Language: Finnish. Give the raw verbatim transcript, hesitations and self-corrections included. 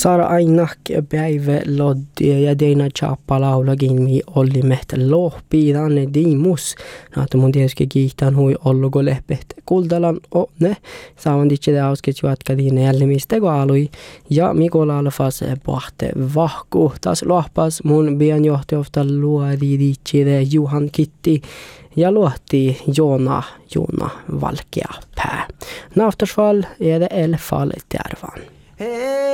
Sara ainak päivä loddi ja deina chappa laulagin mi olli mehtä lohpiidanne diimus. Naatu mun tietysti kiihtään hui ollugo lehpet kuldalan o ne. Saavan ditse de ausket juotka diine jällimistä kaalui. Ja Mikola alfas pohte vahku. Taas lohpas mun bian johtiofta luodi ditse de Juhan Kitti. Ja luotti Joona Joona Valkea pää. Naftorsfall är det elfall tärvan.